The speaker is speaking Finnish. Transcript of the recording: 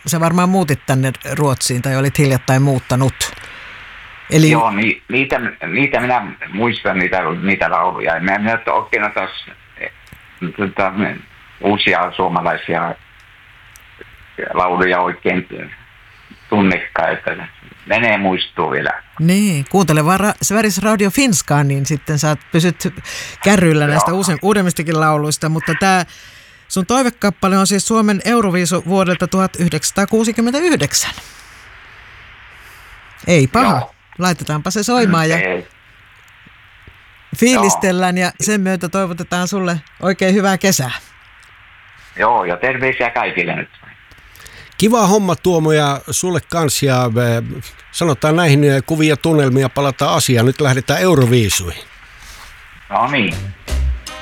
sä varmaan muutit tänne Ruotsiin tai olit hiljattain muuttanut. Eli... Joo, niitä minä muistan, niitä lauluja. Mä en nyt oikein uusia suomalaisia lauluja oikein tunnekaan, että menee muistuu vielä. Niin, kuuntele vaan Sveriges Radio Finskaan, niin sitten sä pysyt kärryillä näistä uudemmistakin lauluista, mutta tämä sun toivekappale on siis Suomen Euroviisu vuodelta 1969. Ei paha. Joo. Laitetaanpa se soimaan ja fiilistellään ja sen myötä toivotetaan sulle oikein hyvää kesää. Joo, ja terveisiä kaikille nyt. Kiva homma Tuomo ja sulle kans ja sanotaan näihin kuvia tunnelmia palataan asiaan. Nyt lähdetään Euroviisuihin. No niin.